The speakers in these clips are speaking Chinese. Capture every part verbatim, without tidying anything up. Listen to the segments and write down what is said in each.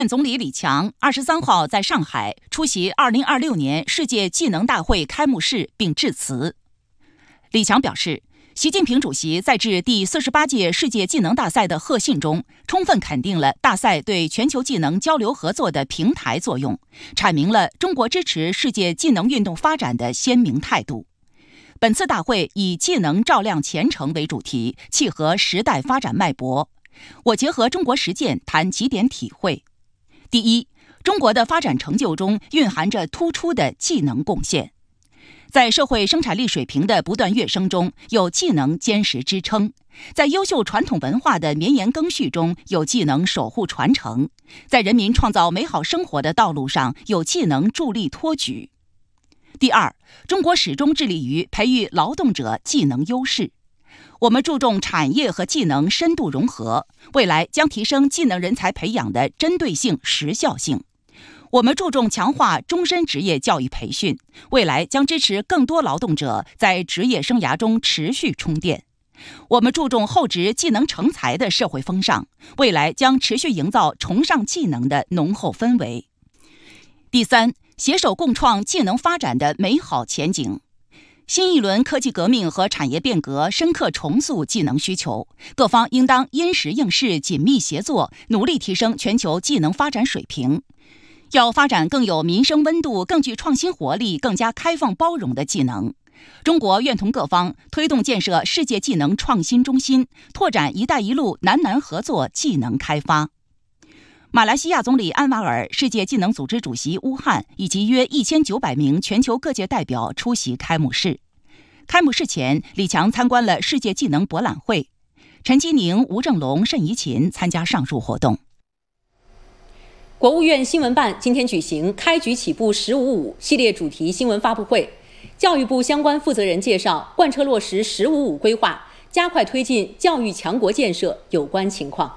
总理李强二十三号在上海出席二零二六年世界技能大会开幕式并致辞。李强表示，习近平主席在致第四十八届世界技能大赛的贺信中，充分肯定了大赛对全球技能交流合作的平台作用，阐明了中国支持世界技能运动发展的鲜明态度。本次大会以技能照亮前程为主题，契合时代发展脉搏。我结合中国实践谈几点体会。第一，中国的发展成就中蕴含着突出的技能贡献。在社会生产力水平的不断跃升中，有技能坚实支撑；在优秀传统文化的绵延赓续中，有技能守护传承；在人民创造美好生活的道路上，有技能助力托举。第二，中国始终致力于培育劳动者技能优势。我们注重产业和技能深度融合，未来将提升技能人才培养的针对性、时效性。我们注重强化终身职业教育培训，未来将支持更多劳动者在职业生涯中持续充电。我们注重厚植技能成才的社会风尚，未来将持续营造崇尚技能的浓厚氛围。第三，携手共创技能发展的美好前景。新一轮科技革命和产业变革深刻重塑技能需求，各方应当因时应势紧密协作，努力提升全球技能发展水平。要发展更有民生温度、更具创新活力、更加开放包容的技能。中国愿同各方推动建设世界技能创新中心，拓展“一带一路”南南合作技能开发。马来西亚总理安瓦尔、世界技能组织主席乌汉以及约一千九百名全球各界代表出席开幕式。开幕式前，李强参观了世界技能博览会。陈基宁、吴正龙、盛怡琴参加上述活动。 国务院新闻办今天举行开局起步十五五系列主题新闻发布会，教育部相关负责人介绍贯彻落实十五五规划，加快推进教育强国建设有关情况。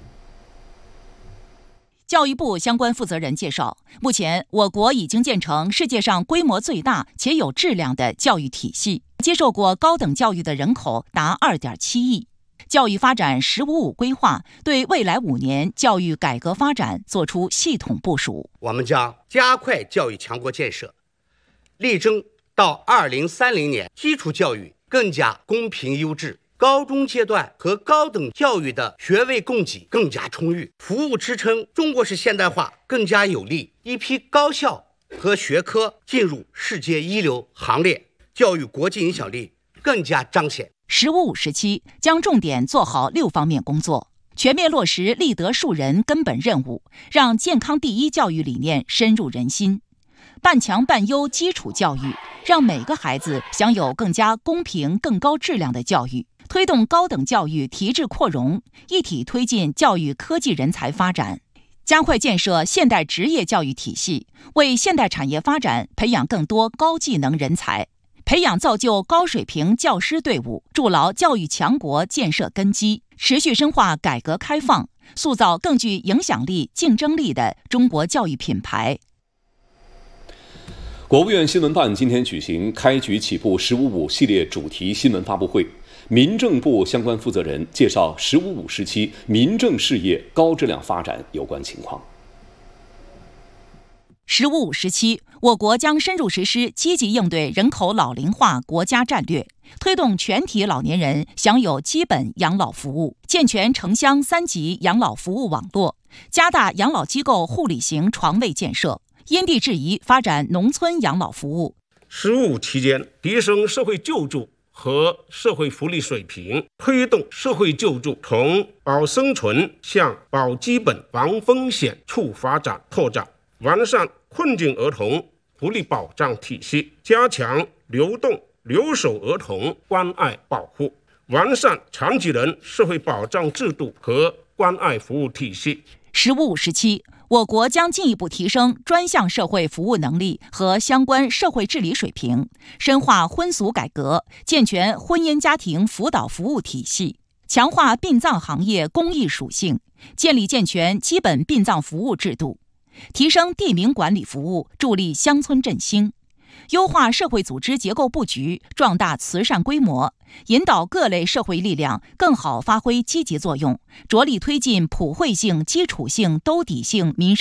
教育部相关负责人介绍，目前我国已经建成世界上规模最大且有质量的教育体系，接受过高等教育的人口达 二点七亿。教育发展十五五规划对未来五年教育改革发展作出系统部署。 我们将加快教育强国建设，力争到二零三零年基础教育更加公平优质，高中阶段和高等教育的学位供给更加充裕，服务支撑中国式现代化更加有力，一批高校和学科进入世界一流行列，教育国际影响力更加彰显。 十五五时期将重点做好六方面工作，全面落实立德树人根本任务，让健康第一教育理念深入人心，半强半优基础教育，让每个孩子享有更加公平、更高质量的教育，推动高等教育提质扩容，一体推进教育科技人才发展，加快建设现代职业教育体系，为现代产业发展培养更多高技能人才。培养造就高水平教师队伍，筑牢教育强国建设根基，持续深化改革开放，塑造更具影响力、竞争力的中国教育品牌。 国务院新闻办今天举行开局起步十五五系列主题新闻发布会，民政部相关负责人介绍十五五时期民政事业高质量发展有关情况。 十五五时期，我国将深入实施积极应对人口老龄化国家战略，推动全体老年人享有基本养老服务，健全城乡三级养老服务网络，加大养老机构护理型床位建设，因地制宜发展农村养老服务。 十五五期间，提升社会救助和社会福利水平，推动社会救助从保生存向保基本、防风险处发展拓展，完善困境儿童福利保障体系，加强流动留守儿童关爱保护，完善残疾人社会保障制度和关爱服务体系。 十五五时期，我国将进一步提升专项社会服务能力和相关社会治理水平，深化婚俗改革，健全婚姻家庭辅导服务体系，强化殡葬行业公益属性，建立健全基本殡葬服务制度，提升地名管理服务，助力乡村振兴，优化社会组织结构布局，壮大慈善规模，引导各类社会力量更好发挥积极作用，着力推进普惠性、基础性、兜底性民生